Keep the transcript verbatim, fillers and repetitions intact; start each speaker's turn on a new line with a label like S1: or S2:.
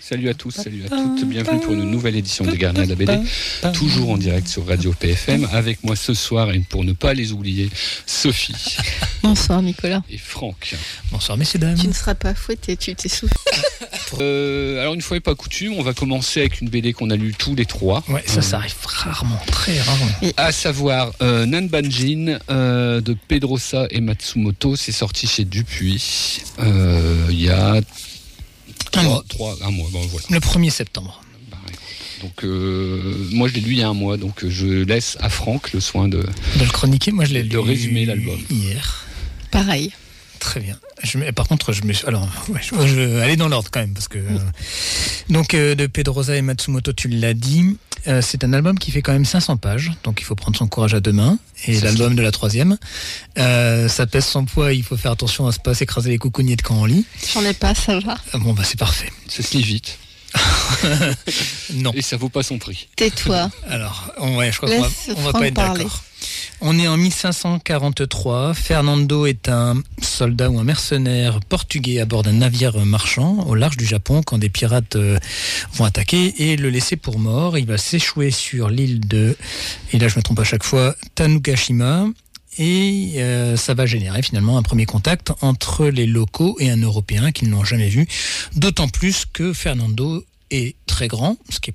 S1: Salut à tous, salut à toutes, bienvenue pour une nouvelle édition des Gardiens de la B D, toujours en direct sur Radio P F M, avec moi ce soir, et pour ne pas les oublier, Sophie.
S2: Bonsoir Nicolas.
S1: Et Franck.
S3: Bonsoir messieurs dames.
S2: Tu ne seras pas fouetté, tu t'es soufflé.
S1: euh, alors une fois et pas coutume, on va commencer avec une B D qu'on a lue tous les trois.
S3: Ouais, ça, euh, ça arrive rarement, très rarement.
S2: Et...
S1: À savoir euh, Nanbanjin euh, de Pedrosa et Matsumoto, c'est sorti chez Dupuis il euh, y a
S3: un mois.
S1: Trois, un mois, bon, voilà.
S3: Le premier septembre.
S1: Bah, donc euh, moi je l'ai lu il y a un mois, donc je laisse à Franck le soin de,
S3: de le chroniquer. Moi je l'ai lu
S1: de résumer l'album
S3: hier.
S2: Pareil.
S3: Très bien. Je, par contre, je me suis. Alors, ouais, je, je vais aller dans l'ordre quand même, parce que. Euh, donc, euh, de Pedrosa et Matsumoto, tu l'as dit. Euh, c'est un album qui fait quand même cinq cents pages, donc il faut prendre son courage à deux mains. Et c'est l'album ça. De la troisième. Euh, ça pèse son poids, il faut faire attention à ne pas s'écraser les coucougnettes quand on lit.
S2: J'en ai pas, ça va.
S3: Ah, bon, bah c'est parfait.
S1: Ça se lit vite.
S3: Non.
S1: Et ça vaut pas son prix.
S2: Tais-toi.
S3: Alors, on, ouais, je crois
S2: Laisse
S3: qu'on va, on va pas être
S2: parler.
S3: d'accord. On est en mille cinq cent quarante-trois. Fernando est un soldat ou un mercenaire portugais à bord d'un navire marchand au large du Japon quand des pirates euh, vont attaquer et le laisser pour mort. Il va s'échouer sur l'île de, et là je me trompe à chaque fois, Tanugashima. Et euh, ça va générer finalement un premier contact entre les locaux et un Européen qu'ils n'ont jamais vu. D'autant plus que Fernando est très grand, ce qui est